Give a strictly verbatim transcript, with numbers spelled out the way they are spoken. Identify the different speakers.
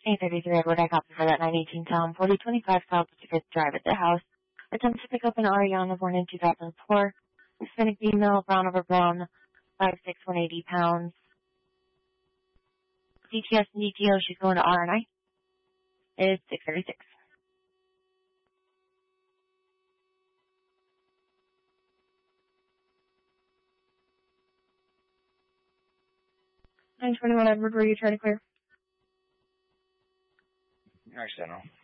Speaker 1: eight thirty-three Edward, I copy for that nine eighteen Tom, forty twenty-five South Pacific Drive at the house. Attempt to pick up an Ariana born in two thousand four. Hispanic female, brown over brown, five six, one hundred eighty pounds. D T S and D T O, she's going to R and I. It's six thirty-six. nine twenty-one Edward, were you trying to clear?
Speaker 2: Accidental.